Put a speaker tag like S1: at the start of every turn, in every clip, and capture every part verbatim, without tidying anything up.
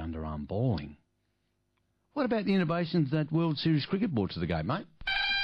S1: underarm bowling. What about the innovations that World Series cricket brought to the game, mate?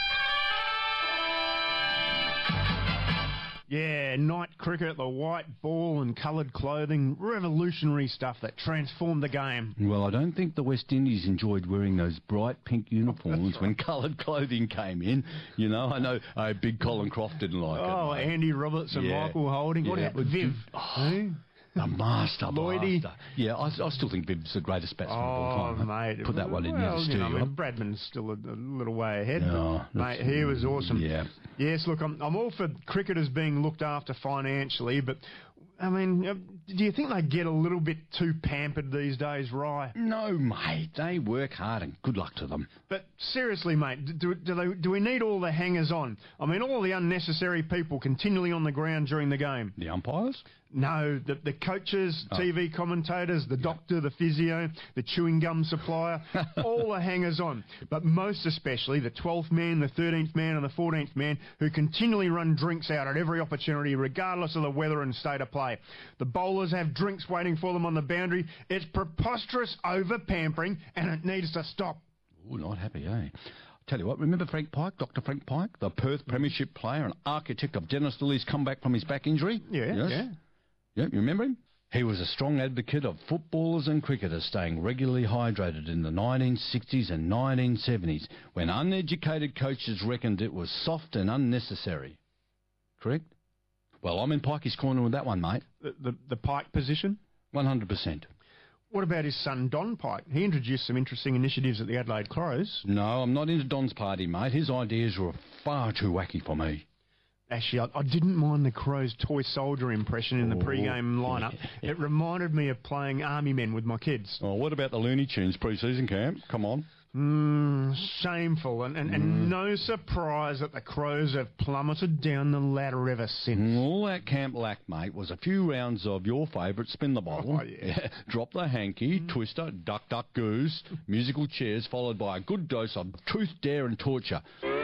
S2: Yeah, night cricket, the white ball and coloured clothing, revolutionary stuff that transformed the game.
S1: Well, I don't think the West Indies enjoyed wearing those bright pink uniforms
S2: right.
S1: when coloured clothing came in. You know, I know uh, Big Colin Croft didn't like
S2: oh,
S1: it. Oh,
S2: Andy Roberts and
S1: yeah.
S2: Michael Holding. What
S1: yeah.
S2: about Viv?
S1: Oh, the master
S2: Lloydie.
S1: blaster. Yeah, I, I still think Viv's the greatest batsman
S2: oh,
S1: of all time.
S2: mate.
S1: Put that one in
S2: well,
S1: there,
S2: you know, I
S1: Stu.
S2: mean, Bradman's still a, a little way ahead.
S1: No,
S2: but, mate, he was awesome.
S1: Yeah.
S2: Yes, look, I'm, I'm all for cricketers being looked after financially, but, I mean, uh, do you think they get a little bit too pampered these days, Rye?
S1: No, mate. They work hard and good luck to them.
S2: But seriously, mate, do, do, they, do we need all the hangers-on? I mean, all the unnecessary people continually on the ground during the game.
S1: The umpires?
S2: No, the, the coaches,
S1: oh.
S2: T V commentators, the doctor, the physio, the chewing gum supplier, all the hangers-on. But most especially the twelfth man, the thirteenth man and the fourteenth man who continually run drinks out at every opportunity regardless of the weather and state of play. The bowlers have drinks waiting for them on the boundary. It's preposterous over-pampering and it needs to stop.
S1: Oh, not happy, eh? Tell you what, remember Frank Pike, Doctor Frank Pike, the Perth Premiership player and architect of Dennis Lilly's comeback from his back injury?
S2: Yeah,
S1: yes.
S2: yeah.
S1: Yeah, you remember him? He was a strong advocate of footballers and cricketers staying regularly hydrated in the nineteen sixties and nineteen seventies when uneducated coaches reckoned it was soft and unnecessary. Correct? Well, I'm in Pikey's corner with that one, mate.
S2: The, the, the Pike position?
S1: one hundred percent.
S2: What about his son, Don Pike? He introduced some interesting initiatives at the Adelaide Crows.
S1: No, I'm not into Don's party, mate. His ideas were far too wacky for me.
S2: Actually, I, I didn't mind the Crows' toy soldier impression in the
S1: Oh,
S2: pre-game lineup.
S1: yeah.
S2: It reminded me of playing Army Men with my kids.
S1: Oh, what about the Looney Tunes pre-season camp? Come on.
S2: Mm, shameful, and, and,
S1: Mm.
S2: and no surprise that the Crows have plummeted down the ladder ever since.
S1: All that camp lacked, mate, was a few rounds of your favourite spin the bottle,
S2: Oh, yeah.
S1: drop the hanky, twister, duck, duck, goose, musical chairs, followed by a good dose of truth, dare and torture.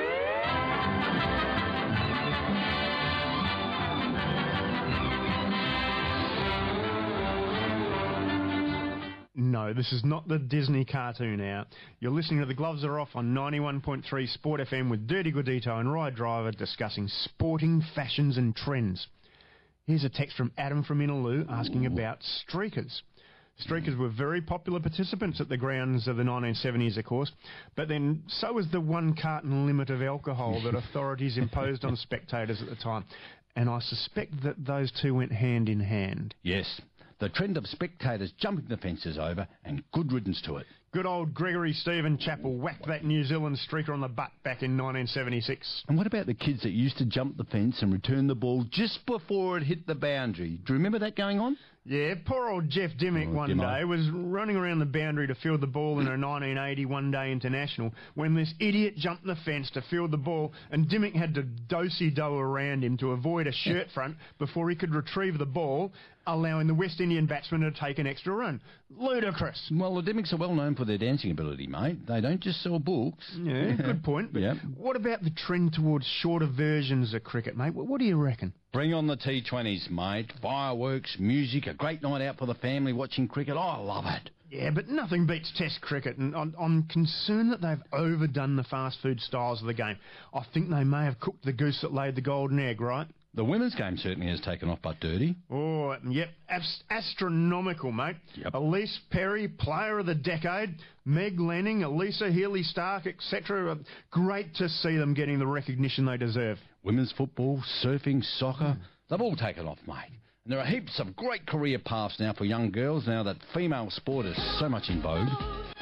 S2: No, this is not the Disney cartoon out. You're listening to The Gloves Are Off on ninety-one point three Sport F M with Dirty Goodito and Rye Driver discussing sporting fashions and trends. Here's a text from Adam from Innaloo asking about streakers. Streakers were very popular participants at the grounds of the nineteen seventies, of course, but then so was the one carton limit of alcohol that authorities imposed on spectators at the time. And I suspect that those two went hand in hand.
S1: Yes, the trend of spectators jumping the fences over, and good riddance to it.
S2: Good old Gregory Stephen Chappell whacked that New Zealand streaker on the butt back in nineteen seventy-six.
S1: And what about the kids that used to jump the fence and return the ball just before it hit the boundary? Do you remember that going on?
S2: Yeah, poor old Jeff Dimmick
S1: Oh,
S2: one
S1: Dimmo.
S2: day was running around the boundary to field the ball in a nineteen eighty one-day international when this idiot jumped the fence to field the ball and Dimmick had to do-si-do around him to avoid a shirt front before he could retrieve the ball, allowing the West Indian batsman to take an extra run. Ludicrous.
S1: Well, the Dimmicks are well known for their dancing ability, mate. They don't just sell books.
S2: Yeah, good point. But
S1: Yep.
S2: what about the trend towards shorter versions of cricket, mate? What, what do you reckon?
S1: Bring on the T twenties, mate. Fireworks, music, a great night out for the family watching cricket. I love it.
S2: Yeah, but nothing beats Test cricket, and I'm, I'm concerned that they've overdone the fast food styles of the game. I think they may have cooked the goose that laid the golden egg, right?
S1: The women's game certainly has taken off, but dirty.
S2: Oh, yep, Ast- astronomical, mate.
S1: Yep.
S2: Elise Perry, Player of the Decade, Meg Lanning, Elisa Healy-Stark, et cetera. Great to see them getting the recognition they deserve.
S1: Women's football, surfing, soccer, they've all taken off, mate. And there are heaps of great career paths now for young girls now that female sport is so much in vogue.